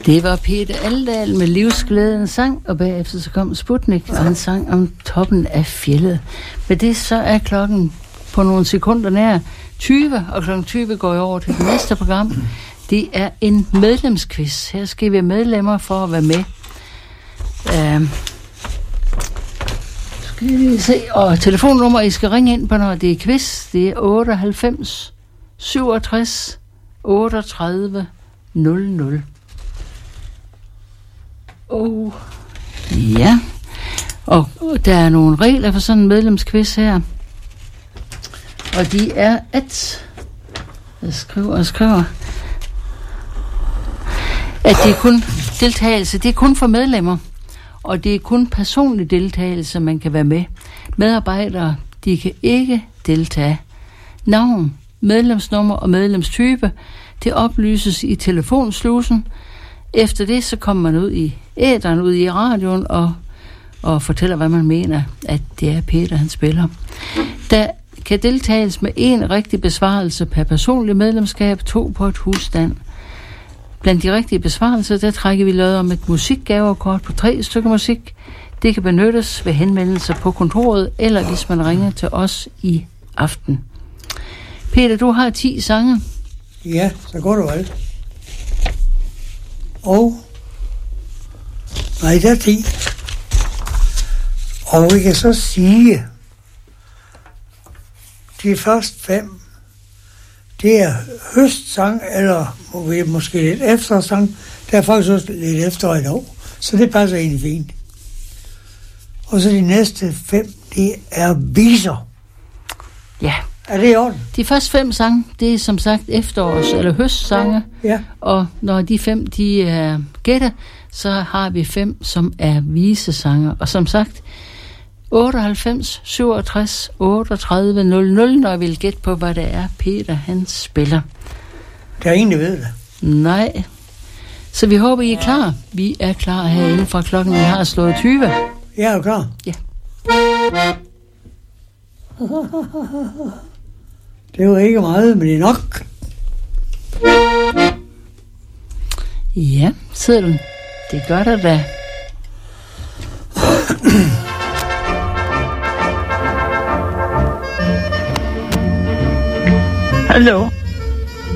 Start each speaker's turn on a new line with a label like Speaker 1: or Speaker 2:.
Speaker 1: Det var Peter Aldahl med Livsglæden sang, og bagefter så kom Sputnik, og han sang om toppen af fjeldet. Men det så er klokken på nogle sekunder nær 20, og klokken 20 går jeg over til det næste program. Det er en medlemsquiz. Her skal vi være medlemmer for at være med. Skal vi se. Og telefonnummer, I skal ringe ind på, når det er quiz. Det er 98 67 38 00. Ja. Og der er nogle regler for sådan en medlemsquiz her. Og de er jeg skriver, at det er kun deltagelse, det er kun for medlemmer, og det er kun personlig deltagelse, man kan være med. Medarbejdere, de kan ikke deltage. Navn, medlemsnummer og medlemstype, det oplyses i telefonslusen. Efter det, så kommer man ud i æteren, ud i radioen, og fortæller, hvad man mener, at det er Peter, han spiller. Der kan deltages med 1 rigtig besvarelse per personlig medlemskab, 2 på et husstand. Blandt de rigtige besvarelser, der trækker vi lod om et musikgavekort på 3 stykker musik. Det kan benyttes ved henvendelser på kontoret, eller hvis man ringer til os i aften. Peter, du har 10 sange.
Speaker 2: Ja, så går du alt. Nej, der er 10. Og vi kan så sige, de første 5, det er høstsang, eller måske lidt eftersang. Der er faktisk også lidt efter i dag, så det passer egentlig fint. Og så de næste 5, det er viser.
Speaker 1: Ja.
Speaker 2: Er det i orden?
Speaker 1: De første 5 sange, det er som sagt efterårs- eller høstsange.
Speaker 2: Ja.
Speaker 1: Og når de 5, de er gætte, så har vi 5, som er visesange. Og som sagt, 98 67 38 00, når jeg vil gætte på, hvad det er, Peter han spiller.
Speaker 2: Der er ingen, der ved det.
Speaker 1: Nej. Så vi håber, I er klar. Vi er klar herinde fra klokken, vi har slået 20.
Speaker 2: Jeg er klar.
Speaker 1: Ja.
Speaker 2: Det var ikke meget, men det er nok.
Speaker 1: Ja, sidder du. Det gør der da.
Speaker 3: Hallo.